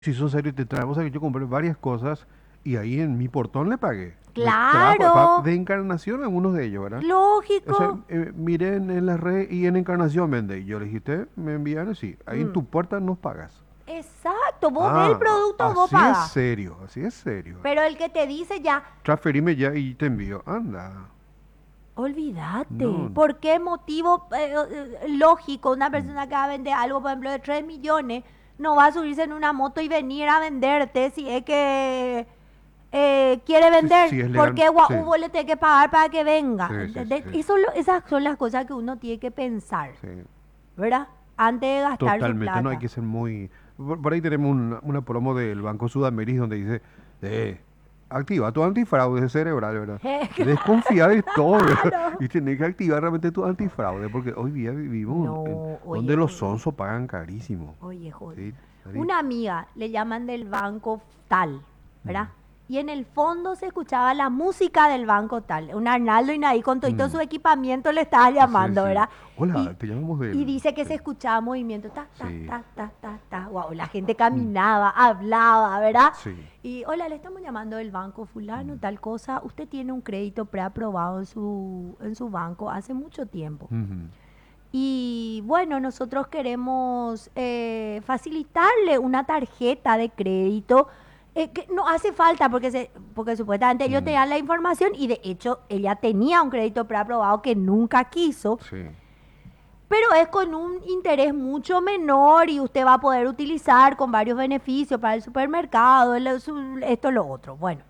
Si sos serio, te trae. Vos sabés que yo compré varias cosas y ahí en mi portón le pagué. Me trajo Claro, de Encarnación algunos de ellos, ¿verdad? O sea, lógico. miré en la red y en Encarnación vende. Y yo le dije, ¿usted me enviaron? Sí. Ahí en Mm, tu puerta nos pagas. exacto, vos ves el Ah, producto, vos así es pagás. serio, así es serio. Pero el que te dice ya, Transferime ya y te envío. Anda. olvídate. No. ¿Por qué motivo lógico una Mm. persona que va a vender algo, por ejemplo, de 3 millones, no va a subirse en una moto y venir a venderte si es que quiere Sí, vender? sí, es ¿Por legal. qué Sí, vos le tenés que pagar para que venga? sí, sí, sí, ¿Entendés? sí. Esas son las cosas que uno tiene que pensar, Sí. ¿verdad? Antes de gastar su Totalmente, no hay plata. que ser muy... Por ahí tenemos una promo del Banco Sudamericano donde dice, activa tu antifraude cerebral, ¿verdad? Desconfía de todo, ¿verdad? Claro. Y tenés que activar realmente tu antifraude, porque hoy día vivimos No, oye, donde los jodido. sonsos pagan carísimo. Oye, jodido. ¿Sí? Así. Una amiga le llaman del banco tal, Mm, ¿verdad? Y en el fondo se escuchaba la música del banco tal. Un Arnaldo y ahí con todo mm. su equipamiento le estaba Sí, llamando, sí. ¿verdad? Hola, Y, te llamamos y del... dice que Sí, se escuchaba movimiento, ta, ta, sí, ta, ta, ta, ta. Wow, la gente mm, caminaba, hablaba, ¿verdad? sí. Y hola, le estamos llamando del banco fulano, Mm, tal cosa. Usted tiene un crédito preaprobado en su banco hace mucho tiempo. ujú, Y bueno, nosotros queremos facilitarle una tarjeta de crédito que no hace falta porque supuestamente ellos mm, tenían la información y de hecho ella tenía un crédito preaprobado que nunca quiso, sí. pero es con un interés mucho menor y usted va a poder utilizar con varios beneficios para el supermercado, esto, lo otro. Bueno,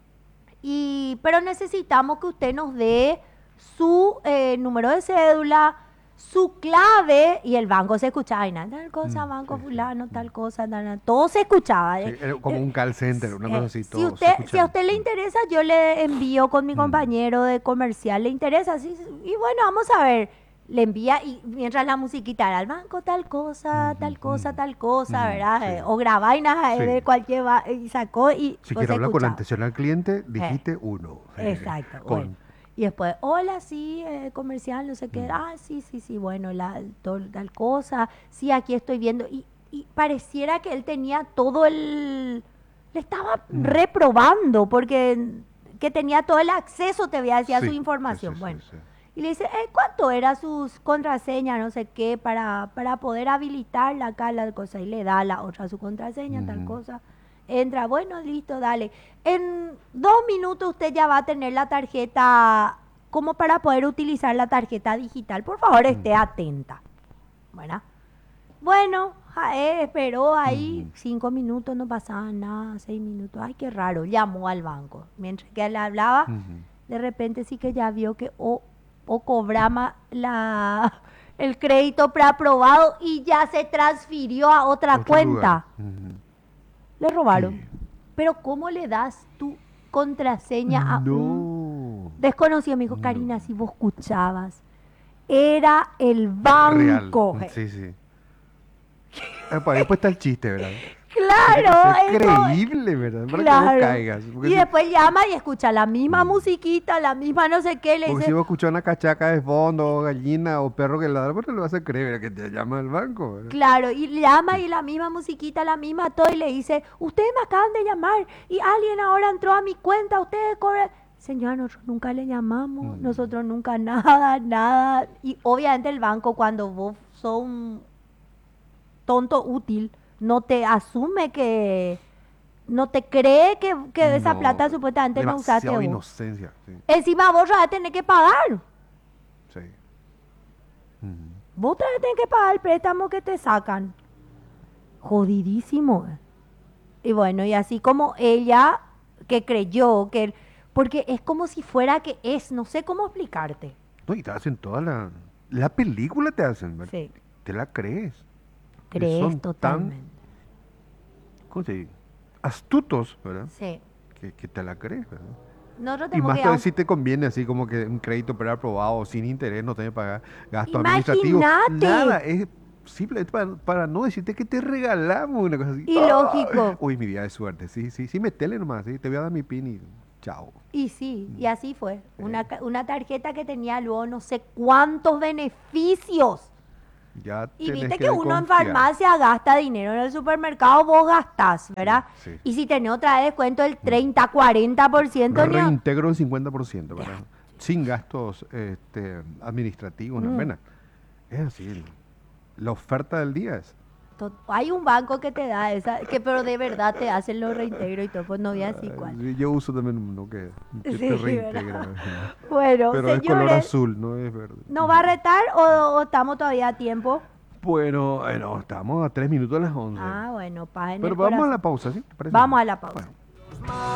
pero necesitamos que usted nos dé su número de cédula, su clave y el banco se escuchaba. Y nada, tal cosa, Sí, banco sí. fulano, Mm. tal cosa, tal, tal, todo se escuchaba. Sí, era como un call center, una cosa así, Si todo se usted, si a escuchaba. usted le interesa, yo le envío con mi Mm, compañero de comercial, le interesa, sí, sí, y bueno, vamos a ver. Le envía y mientras la musiquita era al banco tal ujú, cosa, tal cosa, ¿verdad? sí, O grabainas sí. de cualquier y sacó y Si pues quiero se hablar con escuchaba. atención al cliente, Eh, digite uno. Exacto, bueno. Con, Y después, hola, sí, comercial, no sé qué. mm, Sí, sí, sí, bueno, tal cosa. Sí, aquí estoy viendo. Y pareciera que él tenía todo el... Le estaba mm, reprobando porque que tenía todo el acceso, te voy a decir, a su sí, sí, sí, información. sí, Bueno. sí. Y le dice, ¿cuánto era sus contraseñas, no sé qué, para poder habilitarla acá la cosa? Y le da la otra su contraseña, tal Ujú, cosa. Entra, bueno, listo, dale. En 2 minutos usted ya va a tener la tarjeta, como para poder utilizar la tarjeta digital. Por favor, esté ujú, atenta. Bueno, bueno, esperó ahí ujú, 5 minutos, no pasaba nada, 6 minutos. Ay, qué raro. Llamó al banco. Mientras que le hablaba, ujú. de repente sí que ya vio que o cobraba el crédito preaprobado y ya se transfirió a otra Otro lugar. cuenta. Ujú. Le robaron. ¿Qué? Pero ¿cómo le das tu contraseña a un No, desconocido? Me dijo, no. Karina, si vos escuchabas, era el Real. banco. Sí, sí. Después está el chiste, ¿verdad? Tiene que Claro, ser es como, creíble, ¿verdad? Para que vos claro. caigas. Porque Y si, después llama y escucha la misma mm. musiquita, la misma no sé qué, le Porque si dice, vos escuchás una cachaca de fondo, o gallina, o perro que ladra, pues no le vas a creer, ¿verdad? Que te llama al banco, ¿verdad? claro, y llama Mm, y la misma musiquita, la misma todo, y le dice, ustedes me acaban de llamar y alguien ahora entró a mi cuenta, ustedes cobran. Señora, nosotros nunca le llamamos, mm. nosotros nunca nada, nada. Y obviamente el banco cuando vos sos un tonto útil, no te asume que, no te cree que esa No, plata supuestamente no usaste demasiado vos. inocencia. Sí, Encima vos vas a tener que pagar. sí. Mm. Vos otra vez tenés que pagar el préstamo que te sacan. Jodidísimo. Y bueno, y así como ella que creyó que... Porque es como si fuera que es, no sé cómo explicarte. No, y te hacen toda la película, te hacen, ¿verdad? Sí, Te la crees. crees Son tan, totalmente. ¿cómo se dice? Astutos, ¿verdad? Sí. Que te la crees, ¿verdad? Nosotros Y tenemos que más ir a todavía un... si te conviene así como que un crédito preaprobado sin interés, no tenés que pagar gasto administrativo, Imagínate. nada, es simple para no decirte que te regalamos una cosa así. Y ¡Ah! lógico. Uy, mi día de suerte, sí, sí, sí, metele nomás, sí, te voy a dar mi pin y chao. Y sí, Mm, y así fue. eh, Una tarjeta que tenía luego no sé cuántos beneficios. Ya Y tenés viste que uno en desconfiar. farmacia gasta dinero, en el supermercado vos gastás, ¿verdad? Sí. Y si tenés otra vez descuento del 30, 40%, ni a- Reintegro el 50%, ¿verdad? Sin gastos administrativos, no, pena. Es así. La oferta del día es. Hay un banco que te da esa, que pero de verdad te hacen los reintegros y todo, pues no voy a decir cuál. Sí, yo uso también uno que Sí, te reintegra. ¿verdad? Bueno, Pero es color señores, azul, no es verde. ¿nos va a retar o estamos todavía a tiempo? Bueno, estamos a 3 minutos de las 11. Ah, bueno, paz en Pero el vamos a corazón. la pausa, ¿sí? ¿Te parece? Vamos a la pausa. Bueno.